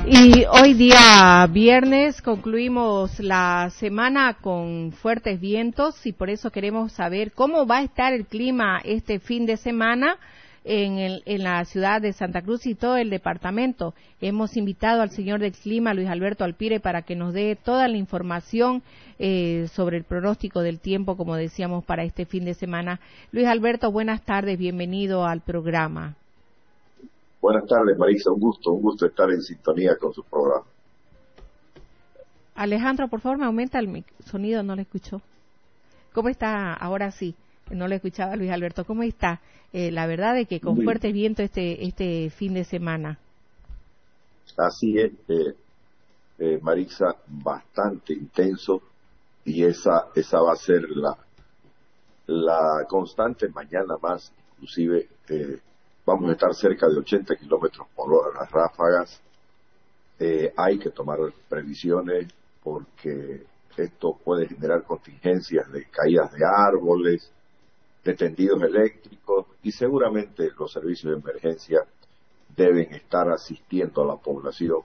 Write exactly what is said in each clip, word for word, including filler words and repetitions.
Y hoy día viernes concluimos la semana con fuertes vientos y por eso queremos saber cómo va a estar el clima este fin de semana en, el, en la ciudad de Santa Cruz y todo el departamento. Hemos invitado al señor del clima, Luis Alberto Alpire, para que nos dé toda la información eh, sobre el pronóstico del tiempo, como decíamos, para este fin de semana. Luis Alberto, buenas tardes, bienvenido al programa. Buenas tardes, Marisa, un gusto, un gusto estar en sintonía con su programa. Alejandro, por favor, me aumenta el sonido, no lo escuchó. ¿Cómo está? Ahora sí, no lo escuchaba Luis Alberto. ¿Cómo está? Eh, la verdad es que con fuertes vientos este este fin de semana. Así es, eh, eh, Marisa, bastante intenso y esa esa va a ser la, la constante mañana más, inclusive... Eh, Vamos a estar cerca de ochenta kilómetros por hora las ráfagas. Eh, hay que tomar previsiones porque esto puede generar contingencias de caídas de árboles, de tendidos eléctricos y seguramente los servicios de emergencia deben estar asistiendo a la población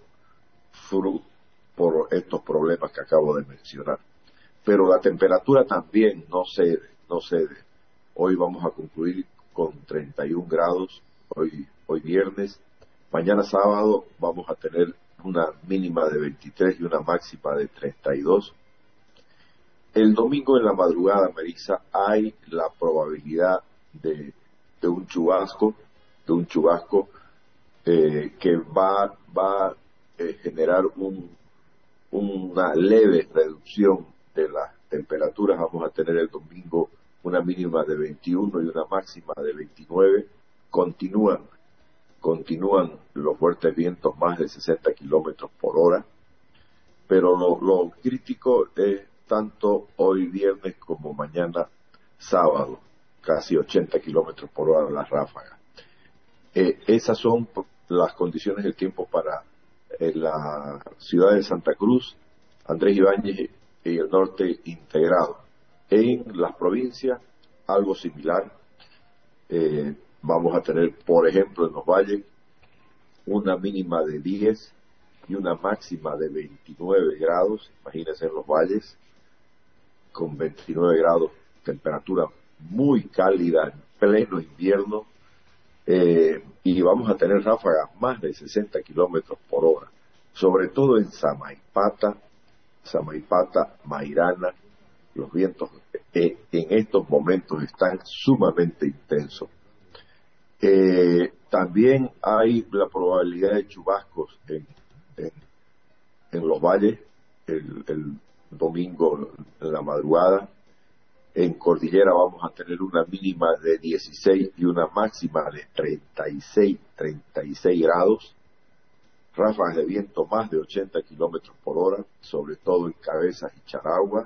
por estos problemas que acabo de mencionar. Pero la temperatura también no cede, no cede. Hoy vamos a concluir con treinta y un grados. Hoy, hoy viernes, mañana sábado vamos a tener una mínima de veintitrés y una máxima de treinta y dos. El domingo en la madrugada, Marisa, hay la probabilidad de, de un chubasco, de un chubasco eh, que va, va a eh, generar un, una leve reducción de las temperaturas. Vamos a tener el domingo una mínima de veintiuno y una máxima de veintinueve. Continúan, continúan los fuertes vientos más de sesenta kilómetros por hora, pero lo, lo crítico es tanto hoy viernes como mañana sábado, casi ochenta kilómetros por hora las ráfagas. Eh, esas son las condiciones del tiempo para eh, la ciudad de Santa Cruz, Andrés Ibáñez y el norte integrado. En las provincias, algo similar. Eh, Vamos a tener, por ejemplo, en los valles, una mínima de diez y una máxima de veintinueve grados. Imagínense en los valles, con veintinueve grados, temperatura muy cálida en pleno invierno. Eh, y vamos a tener ráfagas más de sesenta kilómetros por hora, sobre todo en Samaipata, Samaipata, Mairana. Los vientos eh, en estos momentos están sumamente intensos. Eh, también hay la probabilidad de chubascos en, en, en los valles el, el domingo en la madrugada. En Cordillera vamos a tener una mínima de dieciséis y una máxima de treinta y seis, treinta y seis grados. Ráfagas de viento más de ochenta kilómetros por hora, sobre todo en Cabezas y Charagua.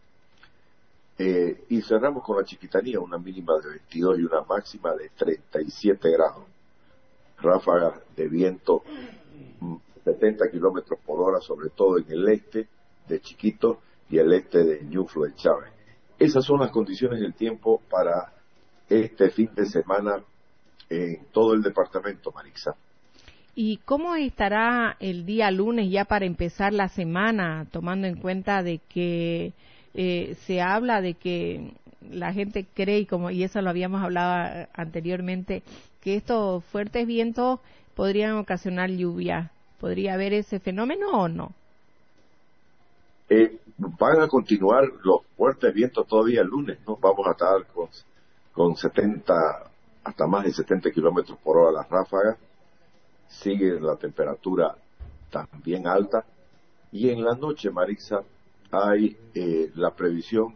Eh, y cerramos con la Chiquitanía, una mínima de veintidós y una máxima de treinta y siete grados. Ráfagas de viento setenta kilómetros por hora, sobre todo en el este de Chiquito y el este de Ñuflo de Chávez. Esas son las condiciones del tiempo para este fin de semana en todo el departamento, Marisa. ¿Y cómo estará el día lunes ya para empezar la semana, tomando en cuenta de que Eh, se habla de que la gente cree, y como y eso lo habíamos hablado anteriormente, que estos fuertes vientos podrían ocasionar lluvia? ¿Podría haber ese fenómeno o no? Eh, van a continuar los fuertes vientos todavía el lunes, ¿no? Vamos a estar con, con setenta, hasta más de setenta kilómetros por hora las ráfagas. Sigue la temperatura también alta. Y en la noche, Marisa, hay eh, la previsión